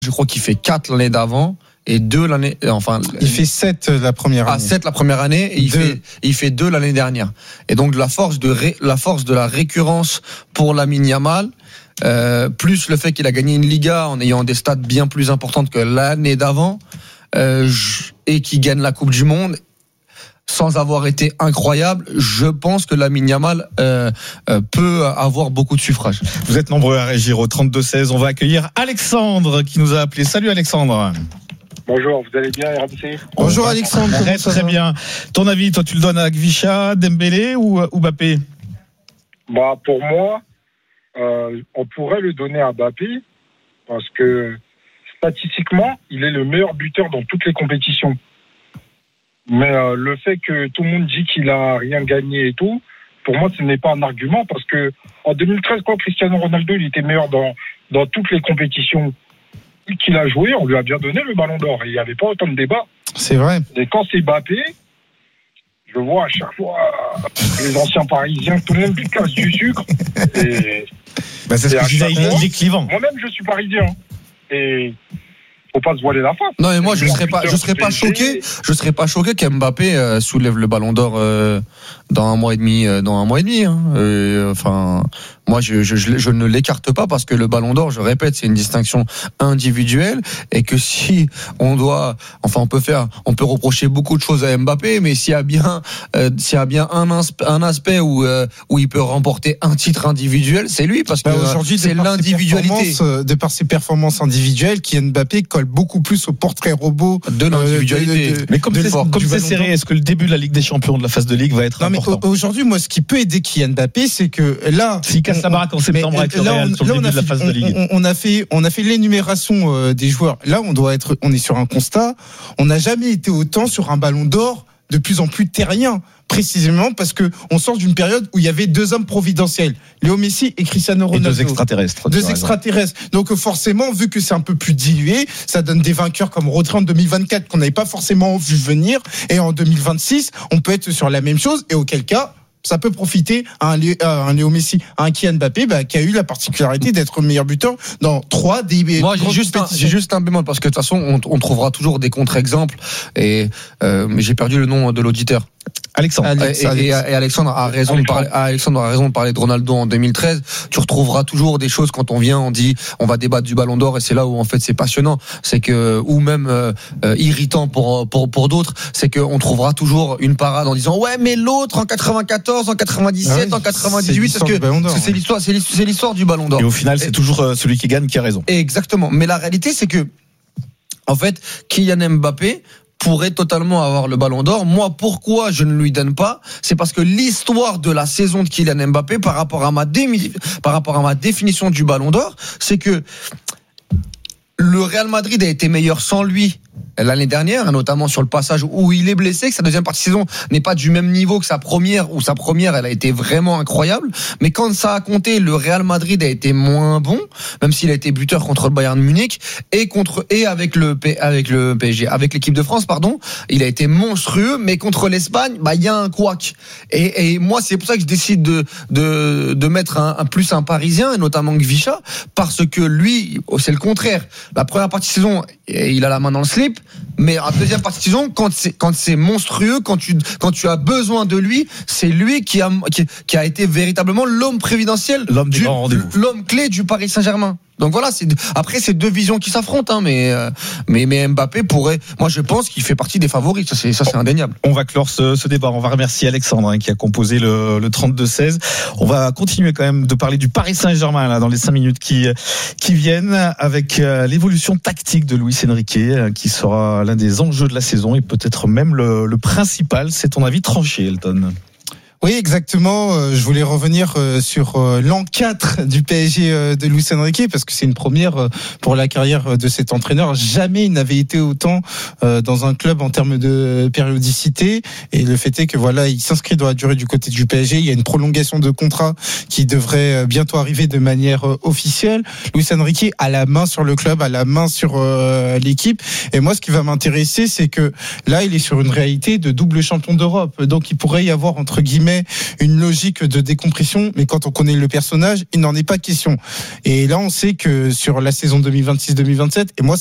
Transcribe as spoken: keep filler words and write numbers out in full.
Je crois qu'il fait quatre l'année d'avant et deux l'année. Enfin, il fait sept la première année. Ah, sept la première année et il fait il fait deux l'année dernière. Et donc la force de ré, la force de la récurrence pour Lamine Yamal, euh, plus le fait qu'il a gagné une Liga en ayant des stats bien plus importantes que l'année d'avant, euh, et qu'il gagne la Coupe du Monde. Sans avoir été incroyable, je pense que Lamine Yamal euh, euh, peut avoir beaucoup de suffrages. Vous êtes nombreux à réagir au trente-deux seize. On va accueillir Alexandre qui nous a appelé. Salut Alexandre. Bonjour, vous allez bien R M C? Bonjour Alexandre. Très très bien. Ton avis, toi tu le donnes à Gvicha, Dembélé ou, ou Mbappé? Bah, pour moi, euh, on pourrait le donner à Mbappé parce que statistiquement, il est le meilleur buteur dans toutes les compétitions. Mais euh, le fait que tout le monde dit qu'il a rien gagné et tout, pour moi, ce n'est pas un argument parce que en deux mille treize, quand Cristiano Ronaldo il était meilleur dans dans toutes les compétitions qu'il a joué, on lui a bien donné le Ballon d'Or. Et il n'y avait pas autant de débat. C'est vrai. Et quand c'est Mbappé, je vois à chaque fois les anciens Parisiens, tout le monde lui casse du sucre. Et, bah c'est ce que je disais, il est clivant. Moi-même, je suis parisien. Et faut pas se voiler la face. Non, mais moi, je serais pas, je serais pas choqué, je serais pas choqué qu'Mbappé euh, soulève le Ballon d'Or euh, dans un mois et demi, euh, dans un mois et demi. Hein. Et, enfin, moi, je, je, je, je ne l'écarte pas parce que le Ballon d'Or, je répète, c'est une distinction individuelle et que si on doit, enfin, on peut faire, on peut reprocher beaucoup de choses à Mbappé, mais s'il y a bien, euh, s'il y a bien un, un aspect où euh, où il peut remporter un titre individuel, c'est lui parce que bah aujourd'hui, c'est l'individualité. De par ses performances individuelles, Kylian Mbappé colle beaucoup plus au portrait robot de l'individualité. Euh, de, de, mais comme c'est, comme c'est serré, est-ce que le début de la Ligue des Champions, de la phase de Ligue, va être non, important? Mais aujourd'hui, moi, ce qui peut aider Kylian Mbappé, c'est que là, s'il casse la baraque en septembre avec le Real sur le début de la phase de Ligue, on, on a fait, on a fait l'énumération euh, des joueurs. Là, on doit être, on est sur un constat. On n'a jamais été autant sur un Ballon d'Or de plus en plus terrien. Précisément parce que on sort d'une période où il y avait deux hommes providentiels, Léo Messi et Cristiano Ronaldo. Et deux extraterrestres. Deux extraterrestres. Donc forcément, vu que c'est un peu plus dilué, ça donne des vainqueurs comme Rodri en deux mille vingt-quatre qu'on n'avait pas forcément vu venir. Et en deux mille vingt-six, on peut être sur la même chose. Et auquel cas, ça peut profiter à un, Léo, à un Léo Messi, à un Kylian Mbappé, bah, qui a eu la particularité d'être le meilleur buteur dans trois des. Moi, j'ai juste, un, j'ai juste un bémol parce que de toute façon, on, on trouvera toujours des contre-exemples. Et euh, mais j'ai perdu le nom de l'auditeur. Alexandre. Alex, et, Alex. Et, et Alexandre a raison de parler. Alexandre a raison de parler de Ronaldo en deux mille treize. Tu retrouveras toujours des choses quand on vient, on dit, on va débattre du Ballon d'Or, et c'est là où en fait c'est passionnant. C'est que ou même euh, euh, irritant pour pour pour d'autres, c'est que on trouvera toujours une parade en disant ouais mais l'autre en quatre-vingt-quatorze, en quatre-vingt-dix-sept, ah oui, en quatre-vingt-dixhuit, parce que, parce que c'est l'histoire, c'est l'histoire, c'est l'histoire du Ballon d'Or. Et au final, c'est et, toujours celui qui gagne qui a raison. Exactement. Mais la réalité, c'est que en fait, Kylian Mbappé pourrait totalement avoir le Ballon d'Or. Moi, pourquoi je ne lui donne pas? C'est parce que l'histoire de la saison de Kylian Mbappé, par rapport à ma dé- par rapport à ma définition du Ballon d'Or, c'est que le Real Madrid a été meilleur sans lui l'année dernière, notamment sur le passage où il est blessé, que sa deuxième partie de saison n'est pas du même niveau que sa première, où sa première, elle a été vraiment incroyable. Mais quand ça a compté, le Real Madrid a été moins bon, même s'il a été buteur contre le Bayern Munich et contre et avec le avec le P S G, avec l'équipe de France, pardon, il a été monstrueux. Mais contre l'Espagne, bah il y a un couac. Et, et moi, c'est pour ça que je décide de de de mettre un, un plus un Parisien, et notamment Gvicha, parce que lui, c'est le contraire. La première partie de saison, il a la main dans le slip. Mais en deuxième partie de saison, quand c'est quand c'est monstrueux, quand tu quand tu as besoin de lui, c'est lui qui a qui, qui a été véritablement l'homme prévidentiel, l'homme du grand rendez-vous, l'homme clé du Paris Saint-Germain. Donc voilà, c'est après c'est deux visions qui s'affrontent, hein, mais euh, mais mais Mbappé pourrait, moi je pense qu'il fait partie des favoris, ça c'est ça c'est indéniable. On va clore ce, ce débat. On va remercier Alexandre hein, qui a composé le, le trente-deux seize. On va continuer quand même de parler du Paris Saint-Germain là dans les cinq minutes qui qui viennent avec euh, l'évolution tactique de Luis Enrique euh, qui sera l'un des enjeux de la saison et peut-être même le, le principal. C'est ton avis tranché, Elton? Oui, exactement. Je voulais revenir sur l'an quatre du P S G de Luis Enrique parce que c'est une première pour la carrière de cet entraîneur. Jamais il n'avait été autant dans un club en termes de périodicité. Et le fait est que voilà, il s'inscrit dans la durée du côté du P S G. Il y a une prolongation de contrat qui devrait bientôt arriver de manière officielle. Luis Enrique a la main sur le club, a la main sur l'équipe. Et moi, ce qui va m'intéresser, c'est que là, il est sur une réalité de double champion d'Europe. Donc, il pourrait y avoir entre guillemets guillemets une logique de décompression, mais quand on connaît le personnage, il n'en est pas question. Et là, on sait que sur la saison deux mille vingt-six deux mille vingt-sept, et moi